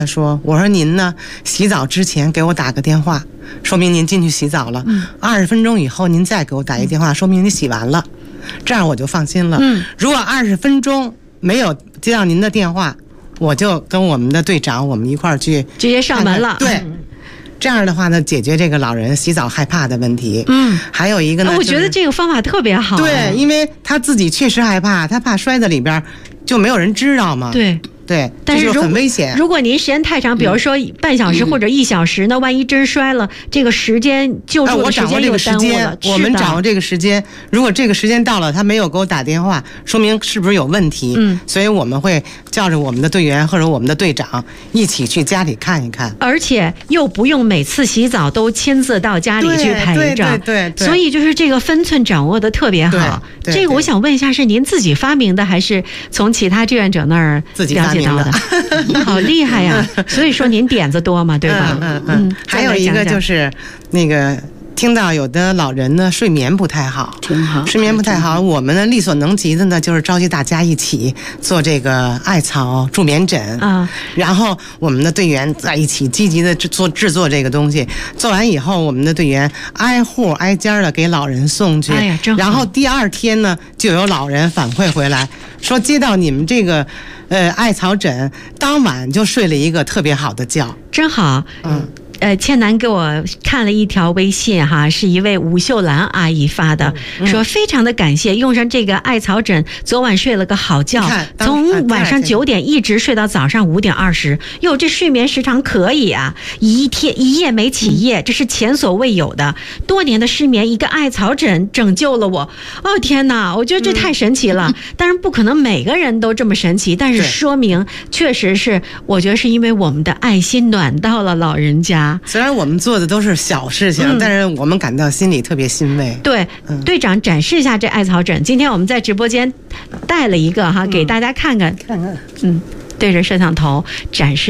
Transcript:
说，我说您呢，洗澡之前给我打个电话，说明您进去洗澡了。20分钟以后您再给我打一电话，说明你洗完了，这样我就放心了。如果20分钟没有接到您的电话，我就跟我们的队长，我们一块儿去直接上门了。 对。这样的话呢，解决这个老人洗澡害怕的问题。还有一个呢， 我觉得这个方法特别好。 对，因为他自己确实害怕，他怕摔在里边，就没有人知道嘛。对， 但是很危险。 如果您时间太长，比如说半小时或者1小时，那万一真摔了，这个时间救助的时间又耽误了。 我们掌握这个时间，如果这个时间到了，他没有给我打电话，说明是不是有问题？所以我们会叫着我们的队员或者我们的队长一起去家里看一看， 而且又不用每次洗澡都亲自到家里去陪着。 对， 所以就是这个分寸掌握的特别好。这个我想问一下，是您自己发明的，还是从其他志愿者那儿了解到的？好厉害呀！所以说您点子多嘛，对吧？ 还有一个就是那个。听到有的老人呢睡眠不太好，睡眠不太好，我们呢力所能及的呢就是召集大家一起做这个艾草助眠枕然后我们的队员在一起积极的制作这个东西，做完以后我们的队员挨户挨家的给老人送去。 哎呀，真好。 然后第2天呢就有老人反馈回来说，接到你们这个艾草枕，当晚就睡了一个特别好的觉， 真好。倩楠给我看了一条微信哈，是一位吴秀兰阿姨发的，说非常的感谢，用上这个艾草枕，昨晚睡了个好觉，从晚上9点一直睡到早上5点20，哟，这睡眠时长可以啊，一夜没起夜，这是前所未有的。多年的失眠，一个艾草枕拯救了我。哦天哪，我觉得这太神奇了。当然不可能每个人都这么神奇，但是说明确实是，我觉得是因为我们的爱心暖到了老人家。 虽然我们做的都是小事情，但是我们感到心里特别欣慰。 对，队长展示一下这艾草枕。今天我们在直播间带了一个哈，给大家看看。对着摄像头展示。